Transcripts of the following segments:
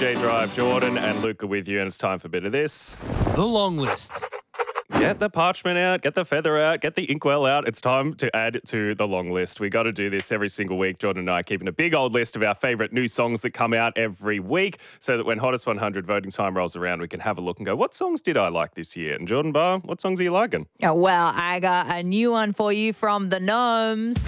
J Drive. Jordan and Luke are with you, and it's time for a bit of this. The long list. Get the parchment out, get the feather out, get the inkwell out. It's time to add to the long list. We got to do this every single week. Jordan and I are keeping a big old list of our favourite new songs that come out every week so that when Hottest 100 voting time rolls around, we can have a look and go, what songs did I like this year? And Jordan Barr, what songs are you liking? Oh, well, I got a new one for you from the Gnomes.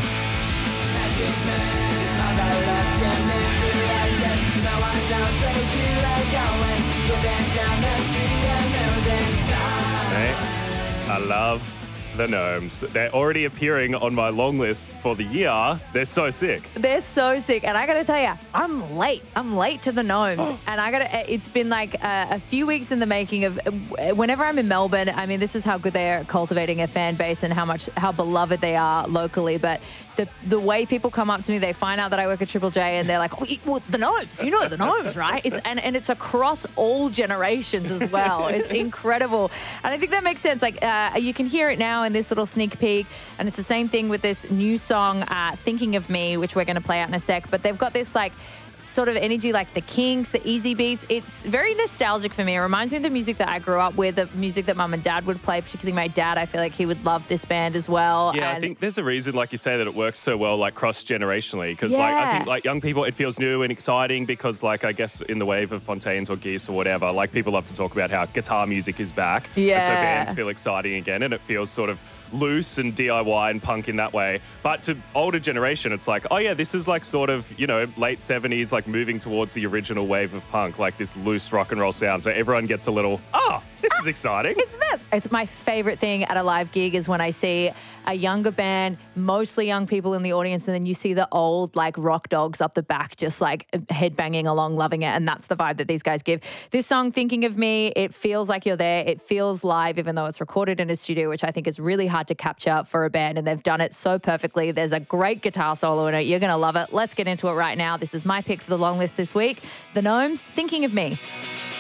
I love the Gnomes. They're already appearing on my long list for the year. They're so sick. They're so sick. And I got to tell you, I'm late. I'm late to the Gnomes. And it's been like a few weeks in the making of whenever I'm in Melbourne. I mean, this is how good they are at cultivating a fan base and how beloved they are locally. But the way people come up to me, they find out that I work at Triple J and they're like, well, the Gnomes, you know the Gnomes, right? And it's across all generations as well. It's incredible. And I think that makes sense. Like you can hear it now in this little sneak peek. And it's the same thing with this new song, Thinking of Me, which we're going to play out in a sec. But they've got this like sort of energy like the Kinks, the Easy Beats. It's very nostalgic for me. It reminds me of the music that I grew up with, the music that mum and dad would play, particularly my dad. I feel like he would love this band as well. Yeah, I think there's a reason, like you say, that it works so well, like cross-generationally. Because like I think like young people, it feels new and exciting because like I guess in the wave of Fontaines or Geese or whatever, like people love to talk about how guitar music is back. Yeah. And so bands feel exciting again and it feels sort of loose and DIY and punk in that way. But to older generation, it's like, oh yeah, this is like sort of, you know, late 70s, like moving towards the original wave of punk, like this loose rock and roll sound. So everyone gets a little, this is exciting. It's the best. It's my favorite thing at a live gig is when I see a younger band, mostly young people in the audience, and then you see the old like rock dogs up the back just like headbanging along, loving it. And that's the vibe that these guys give. This song, Thinking of Me, it feels like you're there. It feels live, even though it's recorded in a studio, which I think is really hard to capture for a band. And they've done it so perfectly. There's a great guitar solo in it. You're going to love it. Let's get into it right now. This is my pick for the long list this week. The Gnomes, Thinking of Me.